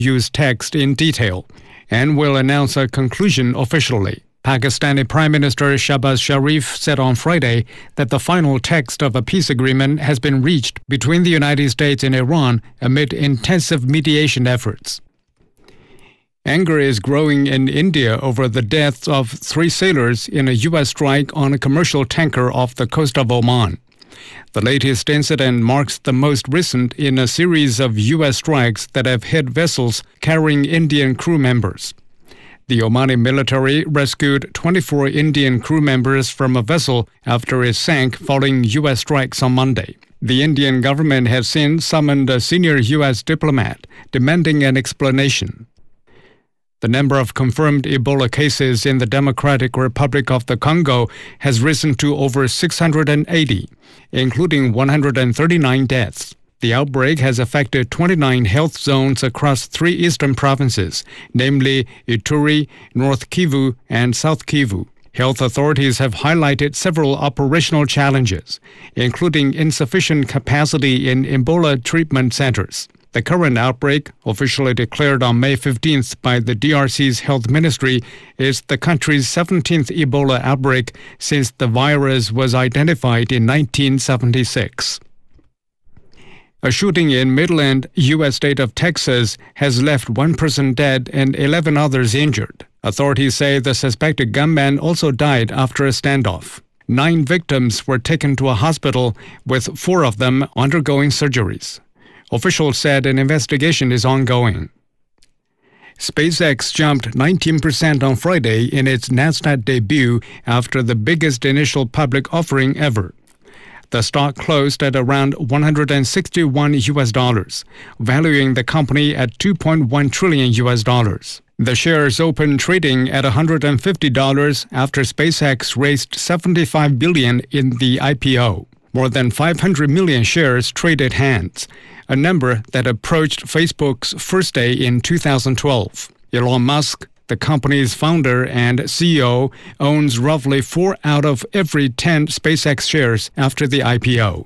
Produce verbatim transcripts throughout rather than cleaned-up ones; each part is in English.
use text in detail and will announce a conclusion officially. Pakistani Prime Minister Shahbaz Sharif said on Friday that the final text of a peace agreement has been reached between the United States and Iran amid intensive mediation efforts. Anger is growing in India over the deaths of three sailors in a U S strike on a commercial tanker off the coast of Oman. The latest incident marks the most recent in a series of U S strikes that have hit vessels carrying Indian crew members. The Omani military rescued twenty-four Indian crew members from a vessel after it sank following U S strikes on Monday. The Indian government has since summoned a senior U S diplomat, demanding an explanation. The number of confirmed Ebola cases in the Democratic Republic of the Congo has risen to over six hundred eighty, including one hundred thirty-nine deaths. The outbreak has affected twenty-nine health zones across three eastern provinces, namely Ituri, North Kivu, and South Kivu. Health authorities have highlighted several operational challenges, including insufficient capacity in Ebola treatment centers. The current outbreak, officially declared on May fifteenth by the D R C's health ministry, is the country's seventeenth Ebola outbreak since the virus was identified in nineteen seventy-six. A shooting in Midland, U S state of Texas, has left one person dead and eleven others injured. Authorities say the suspected gunman also died after a standoff. Nine victims were taken to a hospital, with four of them undergoing surgeries. Officials said an investigation is ongoing. SpaceX jumped nineteen percent on Friday in its Nasdaq debut after the biggest initial public offering ever. The stock closed at around one hundred sixty-one U S dollars, valuing the company at two point one trillion U S dollars. The shares opened trading at one hundred fifty dollars after SpaceX raised seventy-five billion dollars in the I P O. More than five hundred million shares traded hands, a number that approached Facebook's first day in two thousand twelve. Elon Musk, the company's founder and C E O, owns roughly four out of every ten SpaceX shares after the I P O.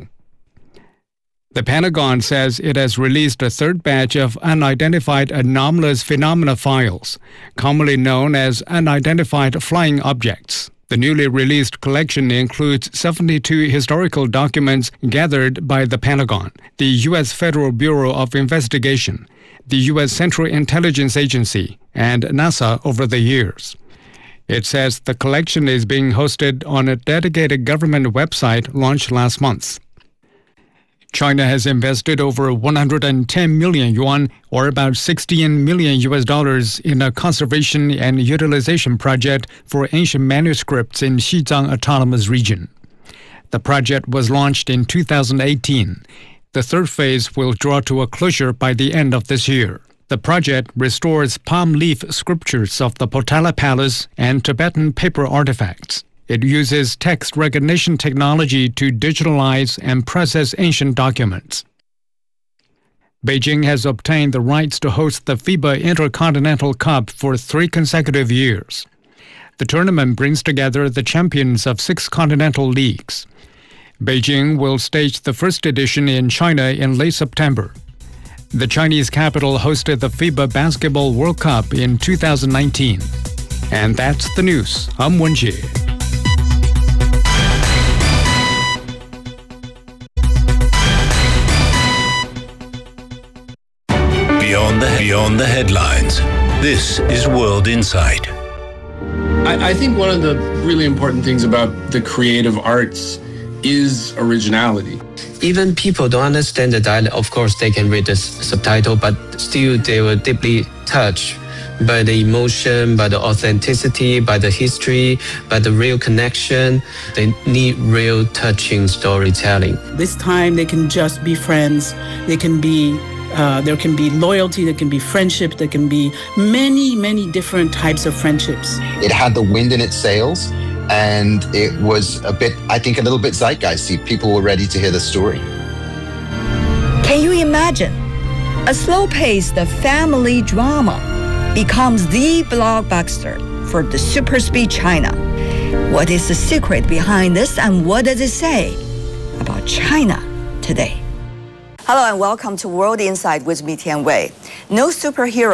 The Pentagon says it has released a third batch of unidentified anomalous phenomena files, commonly known as unidentified flying objects. The newly released collection includes seventy-two historical documents gathered by the Pentagon, the U S Federal Bureau of Investigation, the U S Central Intelligence Agency, and NASA over the years. It says the collection is being hosted on a dedicated government website launched last month. China has invested over one hundred ten million yuan, or about sixteen million U S dollars, in a conservation and utilization project for ancient manuscripts in Xizang Autonomous Region. The project was launched in two thousand eighteen. The third phase will draw to a closure by the end of this year. The project restores palm leaf sculptures of the Potala Palace and Tibetan paper artifacts. It uses text recognition technology to digitalize and process ancient documents. Beijing has obtained the rights to host the FIBA Intercontinental Cup for three consecutive years. The tournament brings together the champions of six continental leagues. Beijing will stage the first edition in China in late September. The Chinese capital hosted the FIBA Basketball World Cup in two thousand nineteen. And that's the news. I'm Wenjie. Beyond the, beyond the headlines, this is World Insight. I, I think one of the really important things about the creative arts is originality. Even people don't understand the dialect, of course they can read the subtitle, but still they were deeply touched by the emotion, by the authenticity, by the history, by the real connection. They need real touching storytelling. This time they can just be friends. They can be, uh, there can be loyalty, there can be friendship, there can be many, many different types of friendships. It had the wind in its sails, and it was a bit, I think, a little bit zeitgeisty. People were ready to hear the story. Can you imagine? A slow-paced family drama becomes the blockbuster for the super speed China. What is the secret behind this, and what does it say about China today? Hello and welcome to World Insight with me, Tian Wei. No superhero